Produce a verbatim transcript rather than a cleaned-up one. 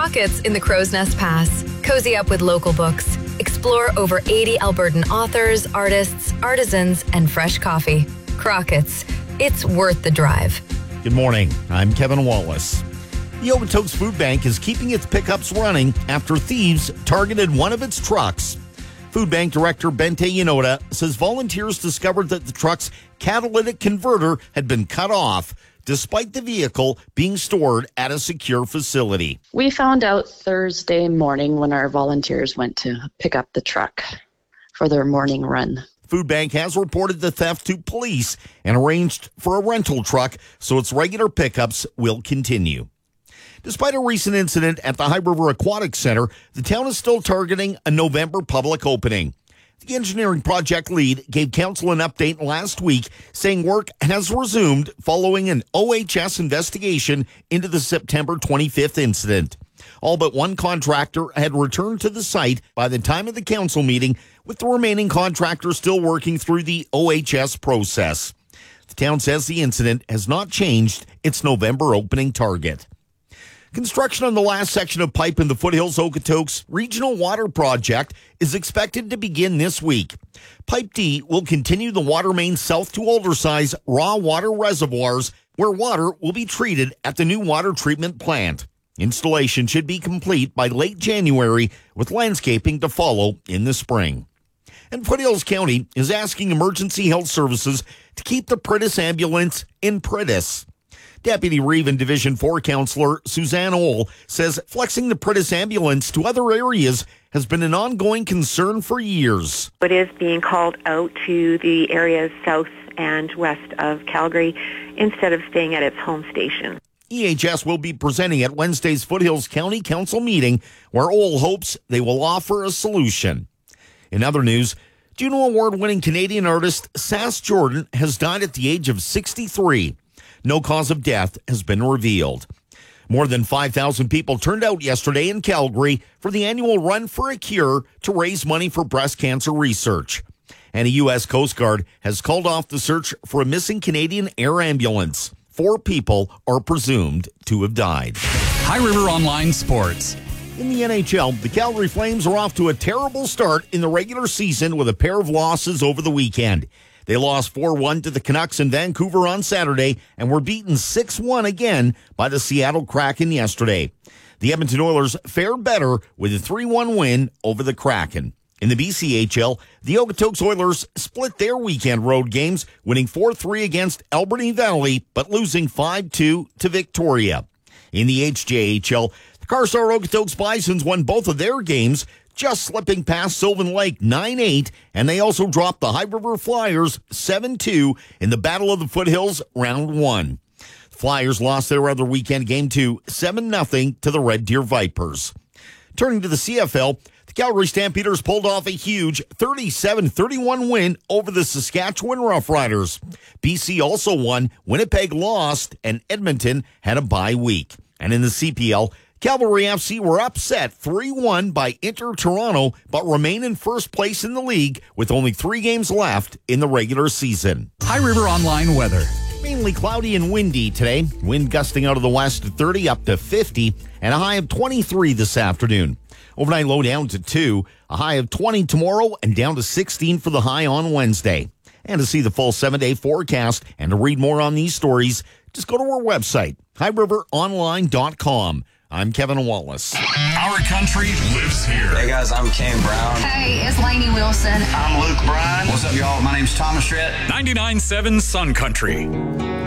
Crockett's in the Crow's Nest Pass. Cozy up with local books. Explore over eighty Albertan authors, artists, artisans, and fresh coffee. Crockett's. It's worth the drive. Good morning. I'm Kevin Wallace. The Okotoks Food Bank is keeping its pickups running after thieves targeted one of its trucks. Food Bank Director Bente Yanoda says volunteers discovered that the truck's catalytic converter had been cut off, despite the vehicle being stored at a secure facility. We found out Thursday morning when our volunteers went to pick up the truck for their morning run. Food Bank has reported the theft to police and arranged for a rental truck, so its regular pickups will continue. Despite a recent incident at the High River Aquatic Center, the town is still targeting a November public opening. The engineering project lead gave council an update last week, saying work has resumed following an O H S investigation into the September twenty-fifth incident. All but one contractor had returned to the site by the time of the council meeting, with the remaining contractors still working through the O H S process. The town says the incident has not changed its November opening target. Construction on the last section of pipe in the Foothills Okotoks Regional Water Project is expected to begin this week. Pipe D will continue the water main south to Aldersize raw water reservoirs, where water will be treated at the new water treatment plant. Installation should be complete by late January, with landscaping to follow in the spring. And Foothills County is asking emergency health services to keep the Pritis ambulance in Pritis. Deputy Reeve and Division four Counselor Suzanne Ohl says flexing the Pritis ambulance to other areas has been an ongoing concern for years. It is being called out to the areas south and west of Calgary instead of staying at its home station. E H S will be presenting at Wednesday's Foothills County Council meeting, where Ohl hopes they will offer a solution. In other news, Juno Award-winning Canadian artist Sass Jordan has died at the age of sixty-three. No cause of death has been revealed. More than five thousand people turned out yesterday in Calgary for the annual Run for a Cure to raise money for breast cancer research. And a U S Coast Guard has called off the search for a missing Canadian air ambulance. Four people are presumed to have died. High River Online Sports. In the N H L, the Calgary Flames are off to a terrible start in the regular season with a pair of losses over the weekend. They lost four one to the Canucks in Vancouver on Saturday and were beaten six one again by the Seattle Kraken yesterday. The Edmonton Oilers fared better with a three one win over the Kraken. In the B C H L, the Okotoks Oilers split their weekend road games, winning four three against Alberni Valley, but losing five two to Victoria. In the H J H L, the Carstar Okotoks Bisons won both of their games, just slipping past Sylvan Lake nine eight, and they also dropped the High River Flyers seven two in the Battle of the Foothills Round one. The Flyers lost their other weekend game to seven nothing to the Red Deer Vipers. Turning to the C F L, the Calgary Stampeders pulled off a huge thirty-seven thirty-one win over the Saskatchewan Roughriders. B C also won, Winnipeg lost, and Edmonton had a bye week. And in the C P L, Cavalry F C were upset three one by Inter Toronto, but remain in first place in the league with only three games left in the regular season. High River Online weather. Mainly cloudy and windy today. Wind gusting out of the west to thirty up to fifty, and a high of twenty-three this afternoon. Overnight low down to two, a high of twenty tomorrow, and down to sixteen for the high on Wednesday. And to see the full seven-day forecast and to read more on these stories, just go to our website, high river online dot com. I'm Kevin Wallace. Our country lives here. Hey guys, I'm Kane Brown. Hey, it's Lainey Wilson. I'm Luke Bryan. What's up, y'all? My name's Thomas Rhett. ninety-nine point seven Sun Country.